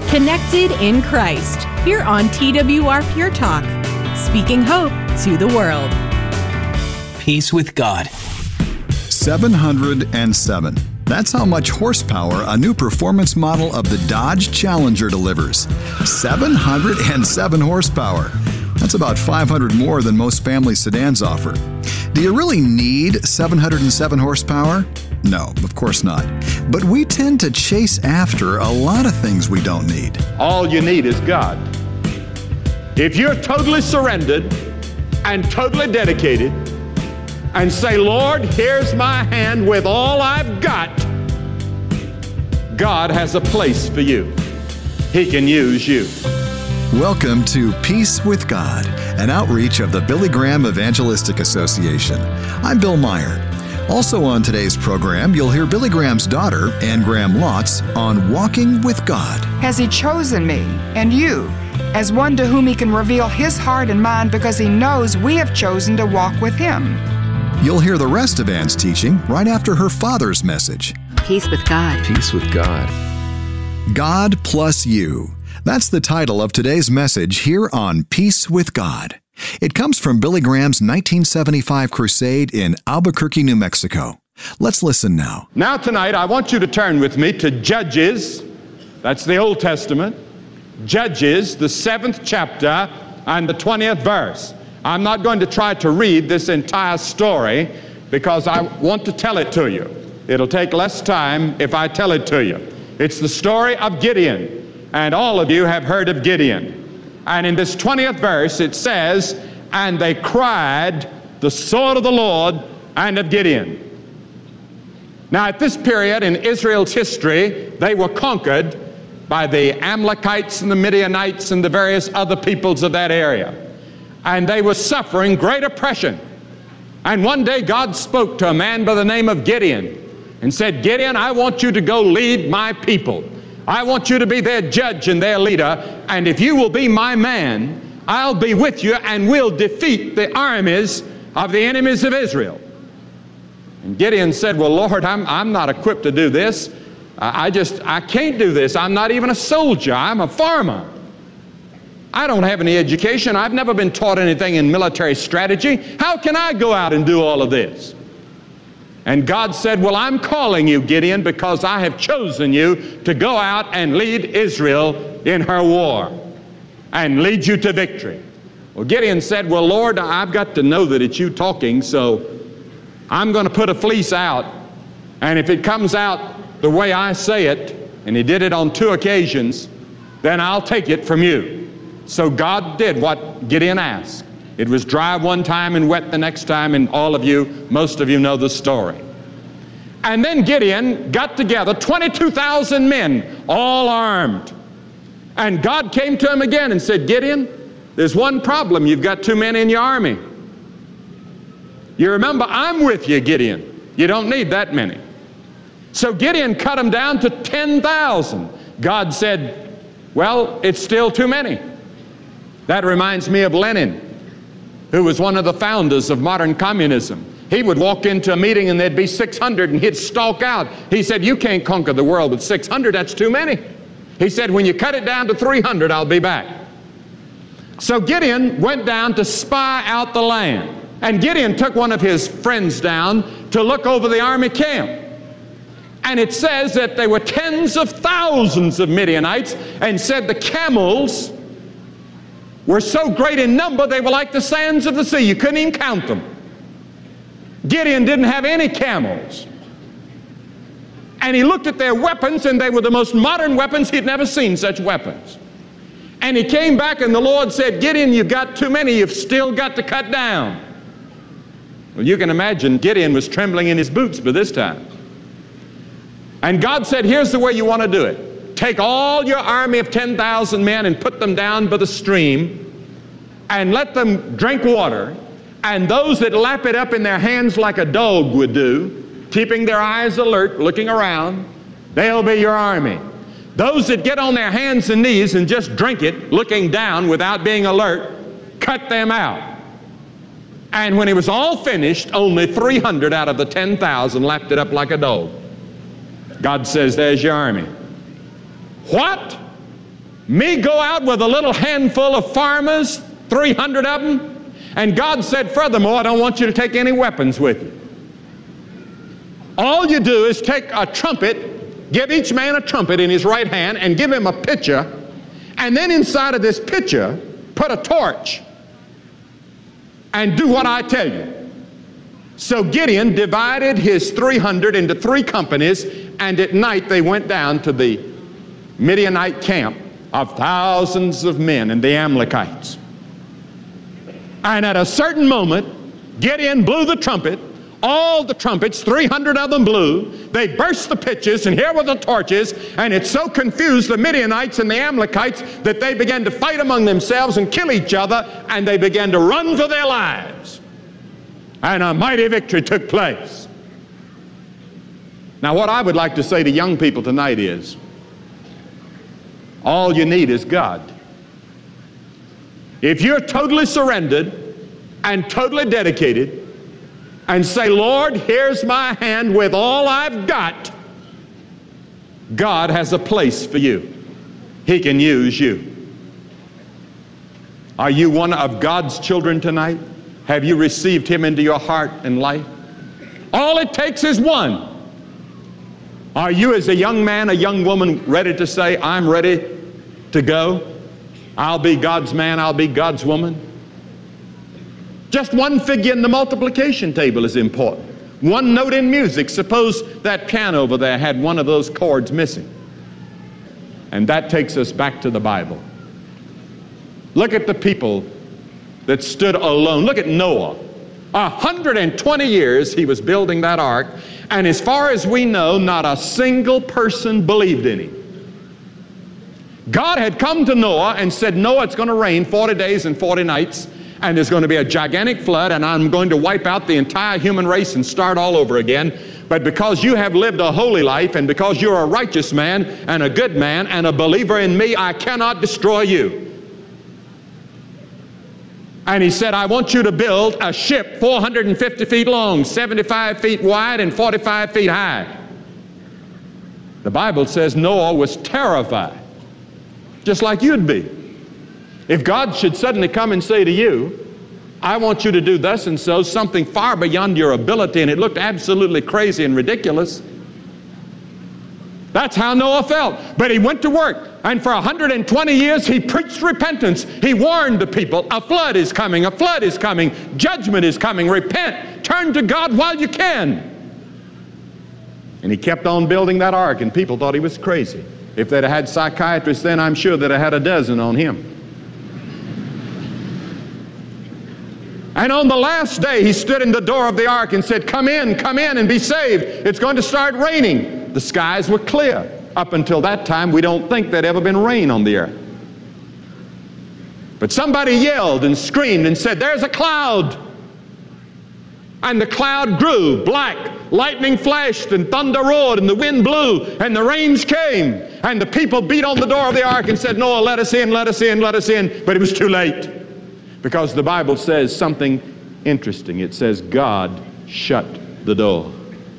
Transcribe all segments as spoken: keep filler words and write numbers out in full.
Connected in Christ, here on T W R Pure Talk, speaking hope to the world. Peace with God. seven hundred seven. That's how much horsepower a new performance model of the Dodge Challenger delivers. seven hundred seven horsepower. That's about five hundred more than most family sedans offer. Do you really need seven hundred seven horsepower? No, of course not. But we tend to chase after a lot of things we don't need. All you need is God. If you're totally surrendered and totally dedicated and say, Lord, here's my hand with all I've got, God has a place for you. He can use you. Welcome to Peace with God, an outreach of the Billy Graham Evangelistic Association. I'm Bill Meyer. Also on today's program, you'll hear Billy Graham's daughter, Ann Graham Lotz, on Walking with God. Has He chosen me and you as one to whom He can reveal His heart and mind because He knows we have chosen to walk with Him? You'll hear the rest of Ann's teaching right after her father's message. Peace with God. Peace with God. God plus you. That's the title of today's message here on Peace with God. It comes from Billy Graham's nineteen seventy-five crusade in Albuquerque, New Mexico. Let's listen now. Now tonight, I want you to turn with me to Judges. That's the Old Testament. Judges, the seventh chapter and the twentieth verse. I'm not going to try to read this entire story because I want to tell it to you. It'll take less time if I tell it to you. It's the story of Gideon, and all of you have heard of Gideon. And in this twentieth verse it says, and they cried the sword of the Lord and of Gideon. Now at this period in Israel's history, they were conquered by the Amalekites and the Midianites and the various other peoples of that area. And they were suffering great oppression. And one day God spoke to a man by the name of Gideon and said, Gideon, I want you to go lead my people. I want you to be their judge and their leader, and if you will be my man, I'll be with you and we'll defeat the armies of the enemies of Israel. And Gideon said, well, Lord, I'm, I'm not equipped to do this. I, I just, I can't do this. I'm not even a soldier. I'm a farmer. I don't have any education. I've never been taught anything in military strategy. How can I go out and do all of this? And God said, well, I'm calling you, Gideon, because I have chosen you to go out and lead Israel in her war and lead you to victory. Well, Gideon said, well, Lord, I've got to know that it's you talking, so I'm going to put a fleece out, and if it comes out the way I say it, and he did it on two occasions, then I'll take it from you. So God did what Gideon asked. It was dry one time and wet the next time, and all of you, most of you know the story. And then Gideon got together twenty-two thousand men, all armed. And God came to him again and said, Gideon, there's one problem. You've got too many in your army. You remember, I'm with you, Gideon. You don't need that many. So Gideon cut them down to ten thousand. God said, well, it's still too many. That reminds me of Lenin, who was one of the founders of modern communism. He would walk into a meeting and there'd be six hundred and he'd stalk out. He said, you can't conquer the world with six hundred, that's too many. He said, when you cut it down to three hundred, I'll be back. So Gideon went down to spy out the land. And Gideon took one of his friends down to look over the army camp. And it says that there were tens of thousands of Midianites, and said the camels were so great in number they were like the sands of the sea. You couldn't even count them. Gideon didn't have any camels. And he looked at their weapons, and they were the most modern weapons. He'd never seen such weapons. And he came back, and the Lord said, Gideon, you've got too many. You've still got to cut down. Well, you can imagine Gideon was trembling in his boots by this time. And God said, here's the way you want to do it. Take all your army of ten thousand men and put them down by the stream and let them drink water. And those that lap it up in their hands like a dog would do, keeping their eyes alert, looking around, they'll be your army. Those that get on their hands and knees and just drink it, looking down without being alert, cut them out. And when it was all finished, only three hundred out of the ten thousand lapped it up like a dog. God says, there's your army. What? Me go out with a little handful of farmers, three hundred of them, and God said, furthermore, I don't want you to take any weapons with you. All you do is take a trumpet, give each man a trumpet in his right hand, and give him a pitcher, and then inside of this pitcher, put a torch, and do what I tell you. So Gideon divided his three hundred into three companies, and at night they went down to the Midianite camp of thousands of men and the Amalekites. And at a certain moment, Gideon blew the trumpet. All the trumpets, three hundred of them blew. They burst the pitches, and here were the torches, and it so confused the Midianites and the Amalekites that they began to fight among themselves and kill each other, and they began to run for their lives. And a mighty victory took place. Now, what I would like to say to young people tonight is, all you need is God. If you're totally surrendered and totally dedicated and say, Lord, here's my hand with all I've got, God has a place for you. He can use you. Are you one of God's children tonight? Have you received Him into your heart and life? All it takes is one. Are you, as a young man, a young woman, ready to say, I'm ready to go? I'll be God's man, I'll be God's woman. Just one figure in the multiplication table is important. One note in music. Suppose that piano over there had one of those chords missing. And that takes us back to the Bible. Look at the people that stood alone. Look at Noah. A hundred and twenty years he was building that ark, and as far as we know, not a single person believed in him. God had come to Noah and said, Noah, it's going to rain forty days and forty nights, and there's going to be a gigantic flood, and I'm going to wipe out the entire human race and start all over again. But because you have lived a holy life, and because you're a righteous man and a good man and a believer in me, I cannot destroy you. And he said, I want you to build a ship four hundred fifty feet long, seventy-five feet wide, and forty-five feet high. The Bible says Noah was terrified, just like you'd be. If God should suddenly come and say to you, I want you to do thus and so, something far beyond your ability, and it looked absolutely crazy and ridiculous. That's how Noah felt. But he went to work, and for one hundred twenty years he preached repentance. He warned the people, a flood is coming, a flood is coming, judgment is coming, repent, turn to God while you can. And he kept on building that ark, and people thought he was crazy. If they'd have had psychiatrists then, I'm sure they'd have had a dozen on him. And on the last day, he stood in the door of the ark and said, come in, come in and be saved. It's going to start raining. The skies were clear. Up until that time, we don't think there'd ever been rain on the earth. But somebody yelled and screamed and said, there's a cloud. And the cloud grew black. Lightning flashed and thunder roared and the wind blew and the rains came. And the people beat on the door of the ark and said, Noah, let us in, let us in, let us in. But it was too late. Because the Bible says something interesting. It says God shut the door.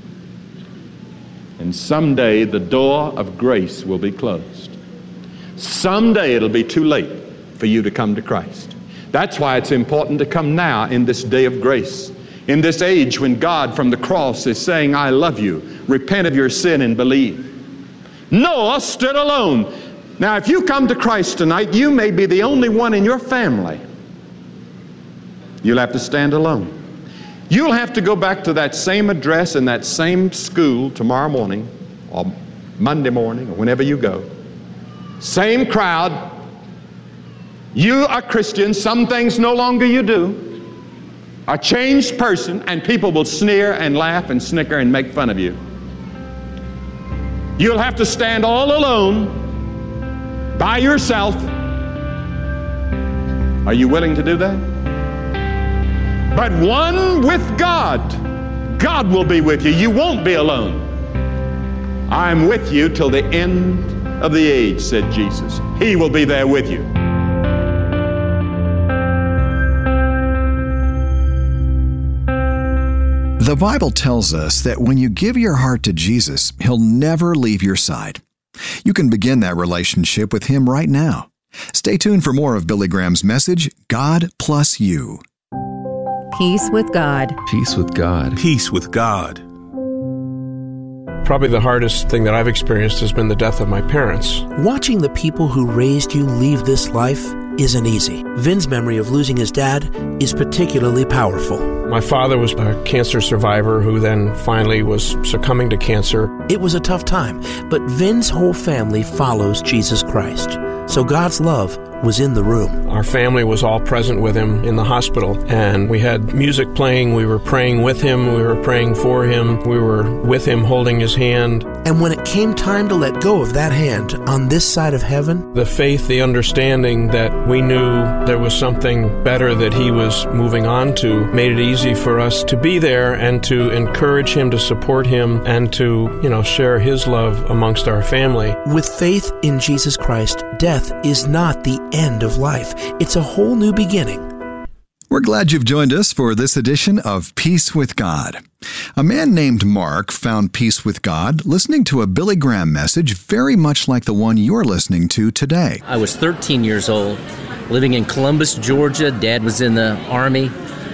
And someday the door of grace will be closed. Someday it'll be too late for you to come to Christ. That's why it's important to come now in this day of grace. In this age when God from the cross is saying, I love you. Repent of your sin and believe. Noah stood alone. Now if you come to Christ tonight, you may be the only one in your family. You'll have to stand alone. You'll have to go back to that same address and that same school tomorrow morning or Monday morning or whenever you go. Same crowd. You are Christian. Some things no longer you do. A changed person, and people will sneer and laugh and snicker and make fun of you. You'll have to stand all alone by yourself. Are you willing to do that? But one with God, God will be with you. You won't be alone. I'm with you till the end of the age, said Jesus. He will be there with you. The Bible tells us that when you give your heart to Jesus, He'll never leave your side. You can begin that relationship with Him right now. Stay tuned for more of Billy Graham's message, God Plus You. Peace with God. Peace with God. Peace with God. Probably the hardest thing that I've experienced has been the death of my parents. Watching the people who raised you leave this life isn't easy. Vin's memory of losing his dad is particularly powerful. My father was a cancer survivor who then finally was succumbing to cancer. It was a tough time, but Vin's whole family follows Jesus Christ. So God's love was in the room. Our family was all present with him in the hospital, and we had music playing. We were praying with him. We were praying for him. We were with him holding his hand. And when it came time to let go of that hand on this side of heaven, the faith, the understanding that we knew there was something better that he was moving on to made it easy for us to be there and to encourage him, to support him, and to, you know, share his love amongst our family. With faith in Jesus Christ, death is not the end of life. It's a whole new beginning. We're glad you've joined us for this edition of Peace with God. A man named Mark found peace with God listening to a Billy Graham message very much like the one you're listening to today. I was thirteen years old, living in Columbus, Georgia. Dad was in the Army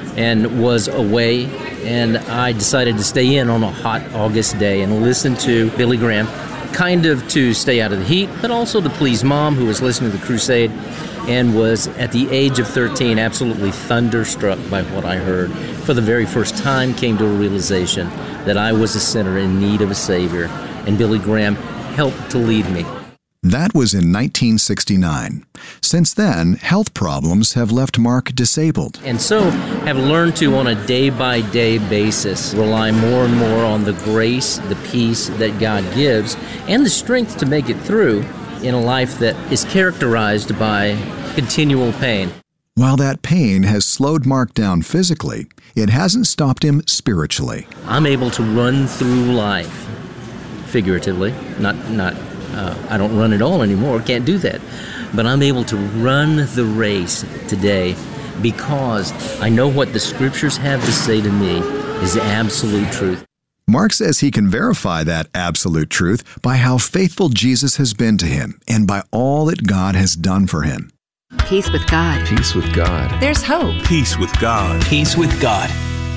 and was away, and I decided to stay in on a hot August day and listen to Billy Graham, kind of to stay out of the heat, but also to please Mom, who was listening to the crusade, and was, at the age of thirteen, absolutely thunderstruck by what I heard. For the very first time, came to a realization that I was a sinner in need of a Savior, and Billy Graham helped to lead me. That was in nineteen sixty-nine. Since then, health problems have left Mark disabled. And so have learned to, on a day-by-day basis, rely more and more on the grace, the peace that God gives, and the strength to make it through in a life that is characterized by continual pain. While that pain has slowed Mark down physically, it hasn't stopped him spiritually. I'm able to run through life, figuratively, not not. Uh, I don't run at all anymore, can't do that. But I'm able to run the race today because I know what the Scriptures have to say to me is absolute truth. Mark says he can verify that absolute truth by how faithful Jesus has been to him and by all that God has done for him. Peace with God. Peace with God. There's hope. Peace with God. Peace with God.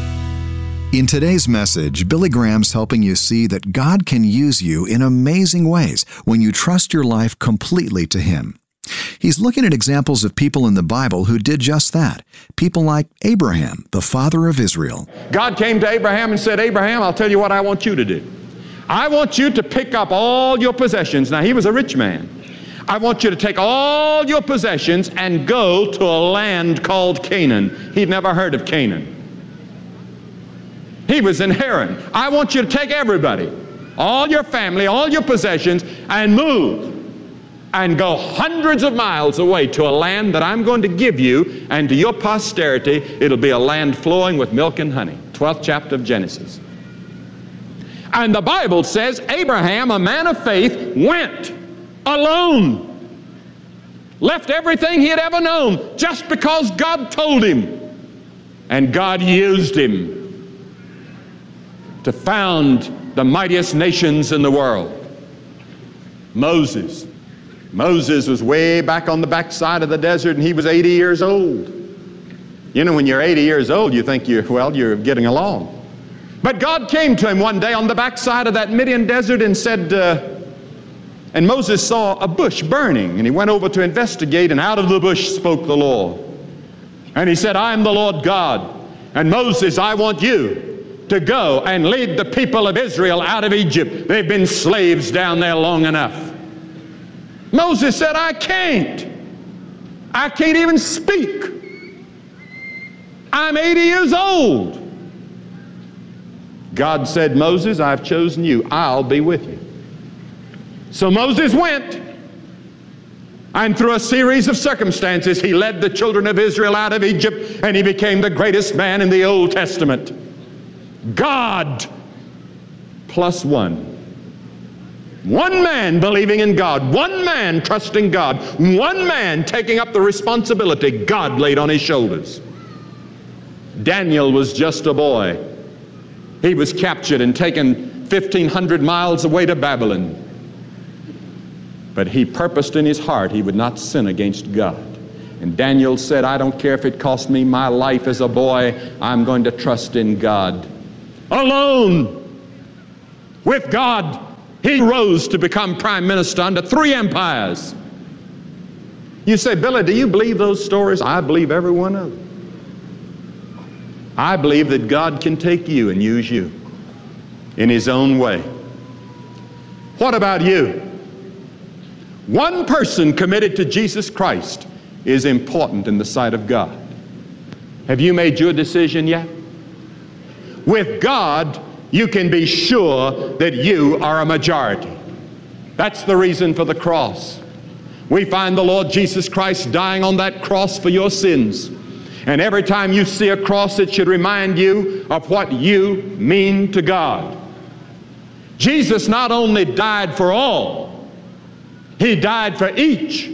In today's message, Billy Graham's helping you see that God can use you in amazing ways when you trust your life completely to Him. He's looking at examples of people in the Bible who did just that. People like Abraham, the father of Israel. God came to Abraham and said, Abraham, I'll tell you what I want you to do. I want you to pick up all your possessions. Now, he was a rich man. I want you to take all your possessions and go to a land called Canaan. He'd never heard of Canaan. He was in Haran. I want you to take everybody, all your family, all your possessions, and move and go hundreds of miles away to a land that I'm going to give you, and to your posterity, it'll be a land flowing with milk and honey. twelfth chapter of Genesis. And the Bible says Abraham, a man of faith, went alone, left everything he had ever known just because God told him, and God used him to found the mightiest nations in the world. Moses. Moses was way back on the backside of the desert, and he was eighty years old. You know, when you're eighty years old, you think you're, well, you're getting along. But God came to him one day on the backside of that Midian desert and said, uh, and Moses saw a bush burning, and he went over to investigate, and out of the bush spoke the Lord. And he said, I am the Lord God, and Moses, I want you to go and lead the people of Israel out of Egypt. They've been slaves down there long enough. Moses said, I can't. I can't even speak. I'm eighty years old. God said, Moses, I've chosen you. I'll be with you. So Moses went, and through a series of circumstances, he led the children of Israel out of Egypt, and he became the greatest man in the Old Testament. God plus one. One man believing in God, one man trusting God, one man taking up the responsibility God laid on his shoulders. Daniel was just a boy. He was captured and taken fifteen hundred miles away to Babylon. But he purposed in his heart he would not sin against God. And Daniel said, I don't care if it cost me my life as a boy, I'm going to trust in God. Alone with God, he rose to become prime minister under three empires. You say, Billy, do you believe those stories? I believe every one of them. I believe that God can take you and use you in his own way. What about you? One person committed to Jesus Christ is important in the sight of God. Have you made your decision yet? With God, you can be sure that you are a majority. That's the reason for the cross. We find the Lord Jesus Christ dying on that cross for your sins. And every time you see a cross, it should remind you of what you mean to God. Jesus not only died for all, he died for each.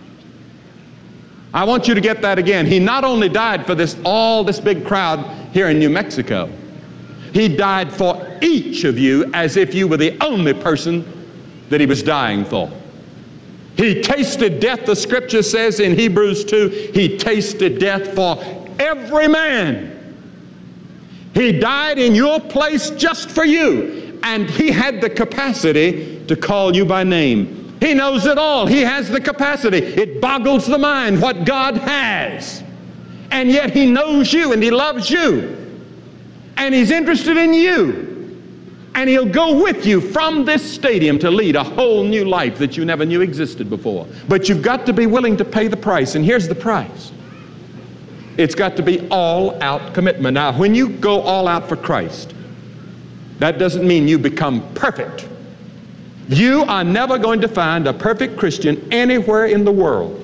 I want you to get that again. He not only died for this all this big crowd here in New Mexico, he died for each of you as if you were the only person that he was dying for. He tasted death, the scripture says in Hebrews two, he tasted death for every man. He died in your place just for you, and he had the capacity to call you by name. He knows it all. He has the capacity. It boggles the mind what God has. And yet he knows you and he loves you. And he's interested in you. And he'll go with you from this stadium to lead a whole new life that you never knew existed before. But you've got to be willing to pay the price. And here's the price. It's got to be all-out commitment. Now, when you go all out for Christ, that doesn't mean you become perfect. You are never going to find a perfect Christian anywhere in the world.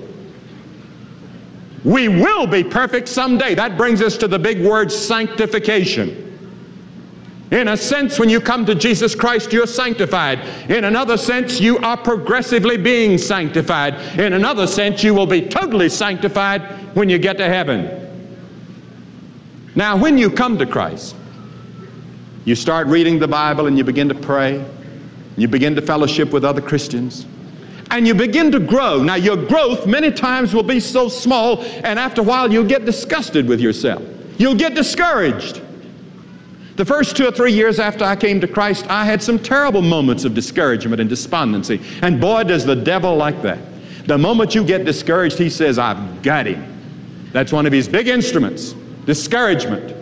We will be perfect someday. That brings us to the big word sanctification. In a sense, when you come to Jesus Christ, you're sanctified. In another sense, you are progressively being sanctified. In another sense, you will be totally sanctified when you get to heaven. Now, when you come to Christ, you start reading the Bible and you begin to pray. You begin to fellowship with other Christians. And you begin to grow. Now, your growth many times will be so small, and after a while you'll get disgusted with yourself. You'll get discouraged. The first two or three years after I came to Christ, I had some terrible moments of discouragement and despondency. And boy, does the devil like that. The moment you get discouraged, he says, I've got him. That's one of his big instruments, discouragement.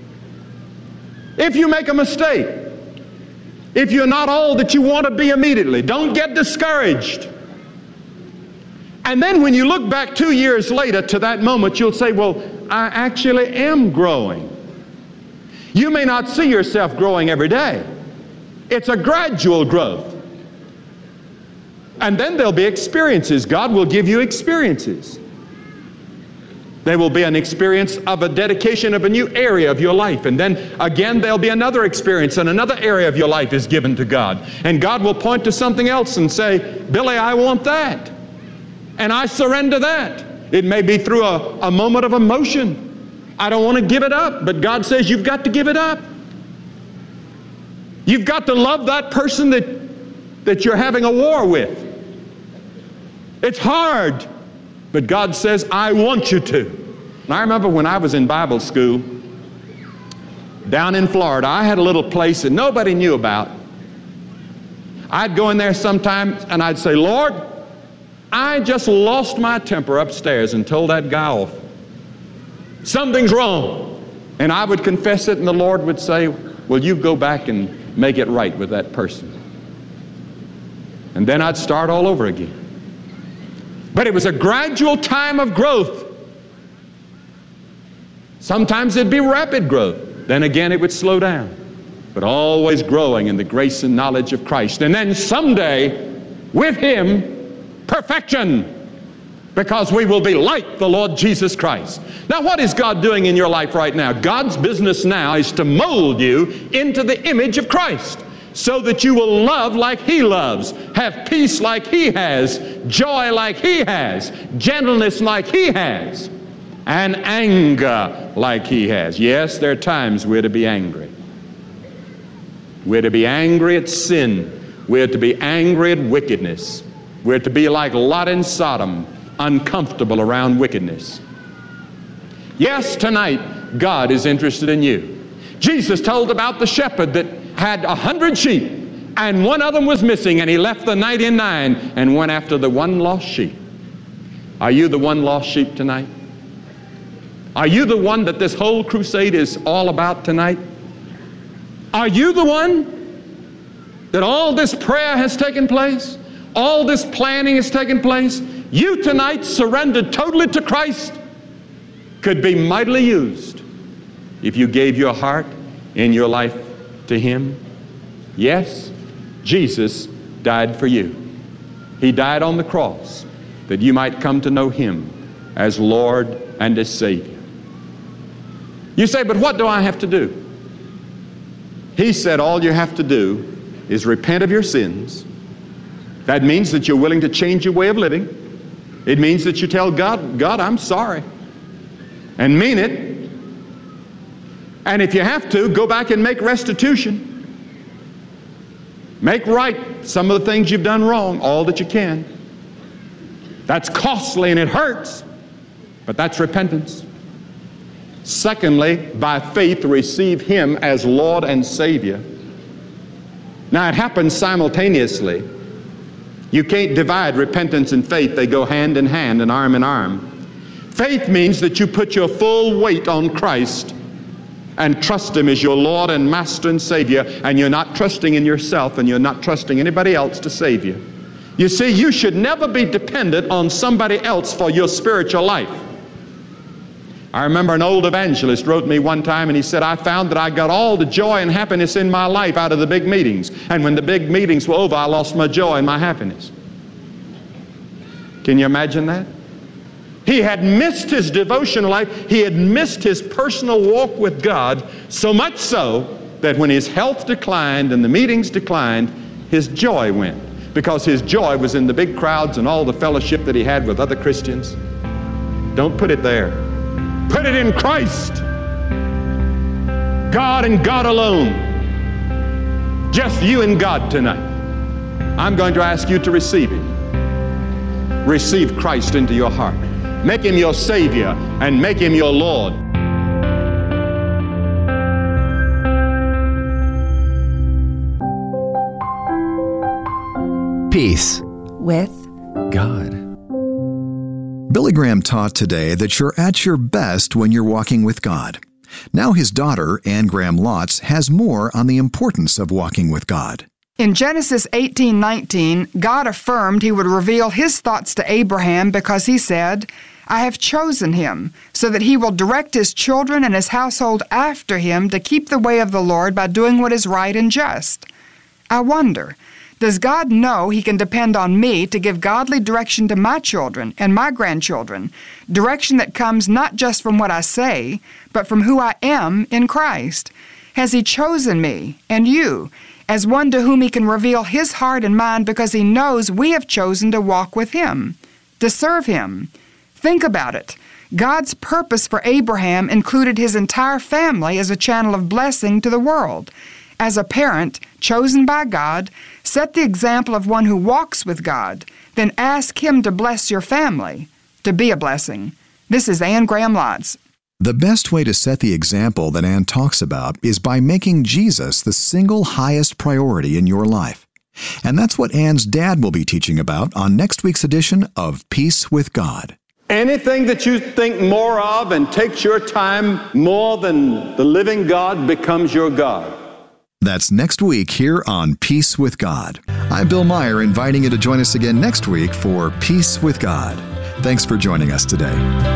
If you make a mistake, if you're not all that you want to be immediately, don't get discouraged. And then when you look back two years later to that moment, you'll say, well, I actually am growing. You may not see yourself growing every day. It's a gradual growth. And then there'll be experiences. God will give you experiences. There will be an experience of a dedication of a new area of your life. And then again, there'll be another experience and another area of your life is given to God. And God will point to something else and say, Billy, I want that. And I surrender that. It may be through a, a moment of emotion. I don't want to give it up, but God says you've got to give it up. You've got to love that person that, that you're having a war with. It's hard. But God says, I want you to. And I remember when I was in Bible school down in Florida, I had a little place that nobody knew about. I'd go in there sometimes and I'd say, Lord, I just lost my temper upstairs and told that guy off. Something's wrong. And I would confess it and the Lord would say, well, you go back and make it right with that person. And then I'd start all over again. But it was a gradual time of growth. Sometimes it'd be rapid growth. Then again, it would slow down. But always growing in the grace and knowledge of Christ. And then someday, with Him, perfection. Because we will be like the Lord Jesus Christ. Now, what is God doing in your life right now? God's business now is to mold you into the image of Christ. So that you will love like He loves, have peace like He has, joy like He has, gentleness like He has, and anger like He has. Yes, there are times we're to be angry. We're to be angry at sin. We're to be angry at wickedness. We're to be like Lot in Sodom, uncomfortable around wickedness. Yes, tonight, God is interested in you. Jesus told about the shepherd that had a hundred sheep, and one of them was missing, and he left the ninety-nine and went after the one lost sheep. Are you the one lost sheep tonight? Are you the one that this whole crusade is all about tonight? Are you the one that all this prayer has taken place? All this planning has taken place? You tonight, surrendered totally to Christ, could be mightily used if you gave your heart and your life to Him. Yes, Jesus died for you. He died on the cross that you might come to know Him as Lord and as Savior. You say, but what do I have to do? He said all you have to do is repent of your sins. That means that you're willing to change your way of living. It means that you tell God, God, I'm sorry, and mean it. And if you have to, go back and make restitution. Make right some of the things you've done wrong, all that you can. That's costly and it hurts, but that's repentance. Secondly, by faith, receive Him as Lord and Savior. Now, it happens simultaneously. You can't divide repentance and faith. They go hand in hand and arm in arm. Faith means that you put your full weight on Christ and trust Him as your Lord and Master and Savior, and you're not trusting in yourself and you're not trusting anybody else to save you. You see, you should never be dependent on somebody else for your spiritual life. I remember an old evangelist wrote me one time and he said, I found that I got all the joy and happiness in my life out of the big meetings. And when the big meetings were over, I lost my joy and my happiness. Can you imagine that? He had missed his devotional life. He had missed his personal walk with God, so much so that when his health declined and the meetings declined, his joy went, because his joy was in the big crowds and all the fellowship that he had with other Christians. Don't put it there. Put it in Christ. God and God alone. Just you and God tonight. I'm going to ask you to receive Him. Receive Christ into your heart. Make Him your Savior and make Him your Lord. Peace with God. Billy Graham taught today that you're at your best when you're walking with God. Now his daughter, Anne Graham Lotz, has more on the importance of walking with God. In Genesis eighteen nineteen, God affirmed He would reveal His thoughts to Abraham because He said, I have chosen him so that he will direct his children and his household after him to keep the way of the Lord by doing what is right and just. I wonder, does God know He can depend on me to give godly direction to my children and my grandchildren, direction that comes not just from what I say, but from who I am in Christ? Has He chosen me and you as one to whom He can reveal His heart and mind because He knows we have chosen to walk with Him, to serve Him? Think about it. God's purpose for Abraham included his entire family as a channel of blessing to the world. As a parent, chosen by God, set the example of one who walks with God, then ask Him to bless your family, to be a blessing. This is Anne Graham Lotz. The best way to set the example that Anne talks about is by making Jesus the single highest priority in your life. And that's what Anne's dad will be teaching about on next week's edition of Peace with God. Anything that you think more of and takes your time more than the living God becomes your God. That's next week here on Peace with God. I'm Bill Meyer, inviting you to join us again next week for Peace with God. Thanks for joining us today.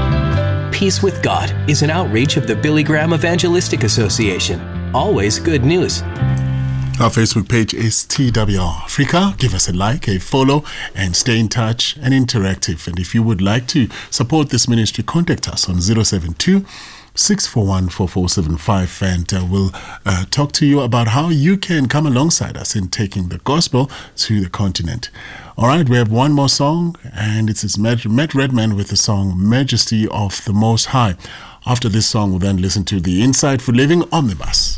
Peace with God is an outreach of the Billy Graham Evangelistic Association. Always good news. Our Facebook page is T W R Africa. Give us a like, a follow, and stay in touch and interactive. And if you would like to support this ministry, contact us on zero seven two, six four one, four four seven five, and uh, we'll uh, talk to you about how you can come alongside us in taking the gospel to the continent. All right, we have one more song, and it's Matt Redman with the song Majesty of the Most High. After this song, we'll then listen to the Insight for Living Omnibus.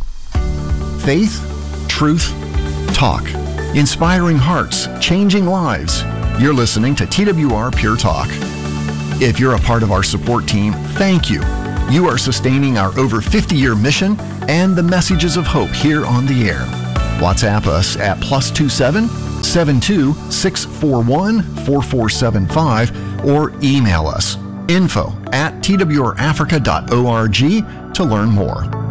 Faith, truth, talk. Inspiring hearts, changing lives. You're listening to T W R Pure Talk. If you're a part of our support team, thank you. You are sustaining our over fifty-year mission and the messages of hope here on the air. WhatsApp us at plus two seven seven two six four one four four seven five or email us info at t w r africa dot org to learn more.